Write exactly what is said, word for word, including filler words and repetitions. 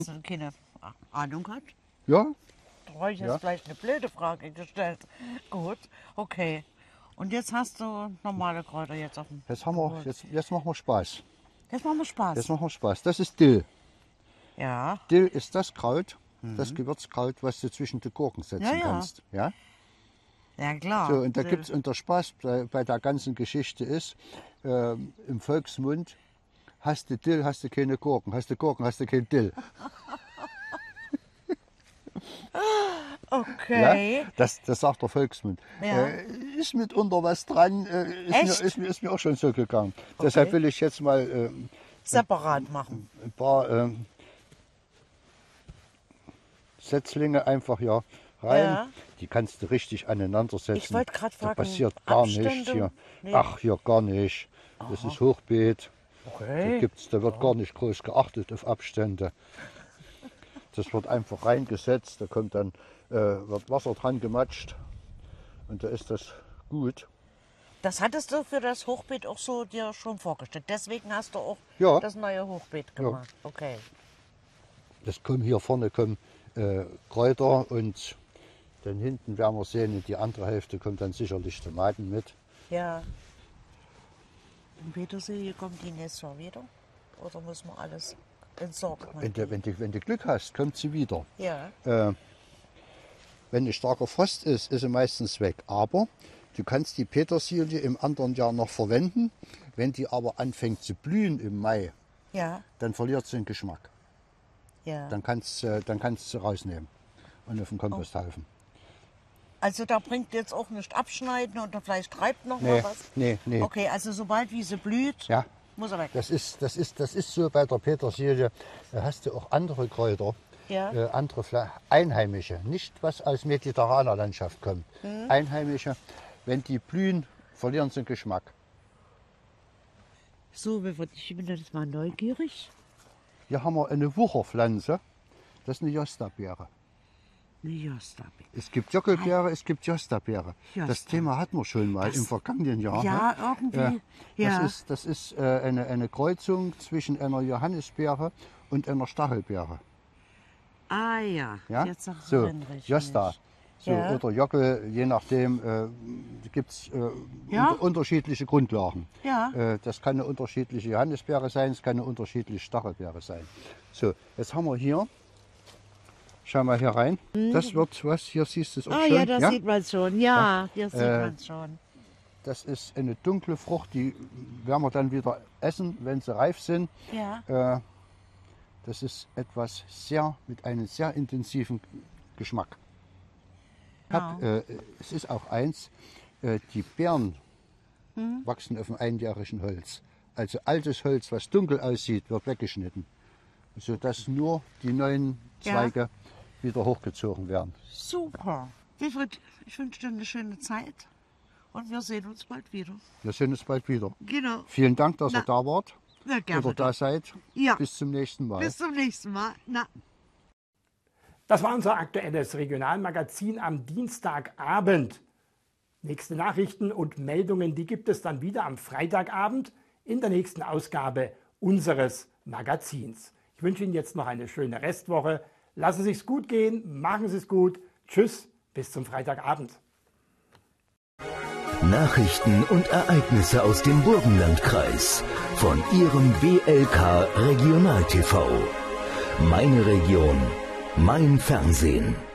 Dass du keine Ahnung hat? Ja. Da habe ich jetzt Ja. vielleicht eine blöde Frage gestellt. Gut, okay. Und jetzt hast du normale Kräuter jetzt auf dem Jetzt, haben wir, jetzt, jetzt machen wir Spaß. Jetzt machen wir Spaß. Jetzt machen wir Spaß. Das ist Dill. Ja, Dill ist das Kraut, das Gewürzkraut, was du zwischen die Gurken setzen Ja, ja. kannst. Ja? ja klar. So, und da Dill. gibt's, und der Spaß bei, bei der ganzen Geschichte ist, äh, im Volksmund, hast du Dill, hast du keine Gurken, hast du Gurken, hast du kein Dill. Okay. Ja? Das, das sagt der Volksmund. Ja. Äh, ist mitunter was dran, äh, ist, Echt? mir, ist, mir, ist mir auch schon so gegangen. Deshalb will ich jetzt mal äh, Separat machen. ein paar äh, Setzlinge einfach ja rein. Ja. Die kannst du richtig aneinander setzen. Ich wollte gerade Da fragen, passiert gar Abstände? nichts hier. Nee. Ach, hier gar nicht. Das ist Hochbeet. Da, Okay. gibt's, da wird gar nicht groß geachtet auf Abstände. Das wird einfach reingesetzt, da kommt dann äh, wird Wasser dran gematscht und da ist das gut. Das hattest du für das Hochbeet auch so dir schon vorgestellt. Deswegen hast du auch Ja. das neue Hochbeet gemacht. Okay. Das kommen hier vorne kommen äh, Kräuter und dann hinten werden wir sehen, in die andere Hälfte kommt dann sicherlich Tomaten mit. Ja. In Petersilie kommt die nächste Jahr wieder? Oder muss man alles entsorgen? Wenn du, wenn, du, wenn du Glück hast, kommt sie wieder. Ja. Äh, wenn ein starker Frost ist, ist sie meistens weg. Aber du kannst die Petersilie im anderen Jahr noch verwenden. Wenn die aber anfängt zu blühen im Mai, Ja. dann verliert sie den Geschmack. Ja. Dann kannst du dann kannst du sie rausnehmen und auf den Komposthaufen. Also da bringt jetzt auch nicht abschneiden und dann vielleicht treibt noch Nee, mal was? nee, nee. Okay, also sobald wie sie blüht, Ja, muss er weg. das ist, das, ist, das ist so bei der Petersilie. Da hast du auch andere Kräuter, Ja. äh, andere Pfla einheimische, nicht was aus mediterraner Landschaft kommt. Mhm. Einheimische, wenn die blühen, verlieren sie den Geschmack. So, ich bin jetzt mal neugierig. Hier haben wir eine Wucherpflanze, das ist eine Jostabeere. Eine Jostabeere. Es gibt Jockelbeere, es gibt Jostabeere. Das Josta. Thema hatten wir schon mal im vergangenen Jahr. Ja, ne? irgendwie. Ja, Ja. Das ist, das ist äh, eine, eine Kreuzung zwischen einer Johannisbeere und einer Stachelbeere. Ah ja, Ja? jetzt sagst so, du den richtig. Josta. So, Ja. Oder Jockel, je nachdem, äh, gibt es äh, Ja? unter, unterschiedliche Grundlagen. Ja. Äh, das kann eine unterschiedliche Johannisbeere sein, es kann eine unterschiedliche Stachelbeere sein. So, jetzt haben wir hier, schau mal hier rein, das wird was, hier siehst du es auch Ah schon. ja, das sieht man schon. Ja, das sieht Äh, man schon. Das ist eine dunkle Frucht, die werden wir dann wieder essen, wenn sie reif sind. Ja. Äh, das ist etwas sehr, mit einem sehr intensiven Geschmack. Hab, äh, es ist auch eins, äh, die Beeren Hm? wachsen auf dem einjährigen Holz. Also altes Holz, was dunkel aussieht, wird weggeschnitten, sodass nur die neuen Ja. Zweige wieder hochgezogen werden. Super. Wilfried, ich wünsche dir eine schöne Zeit und wir sehen uns bald wieder. Wir sehen uns bald wieder. Genau. Vielen Dank, dass Na, ihr da wart Na, gerne. oder da seid. Ja. Bis zum nächsten Mal. Bis zum nächsten Mal. Na. Das war unser aktuelles Regionalmagazin am Dienstagabend. Nächste Nachrichten und Meldungen, die gibt es dann wieder am Freitagabend in der nächsten Ausgabe unseres Magazins. Ich wünsche Ihnen jetzt noch eine schöne Restwoche. Lassen Sie es gut gehen, machen Sie es gut. Tschüss, bis zum Freitagabend. Nachrichten und Ereignisse aus dem Burgenlandkreis von Ihrem B L K Regional T V. Meine Region, mein Fernsehen.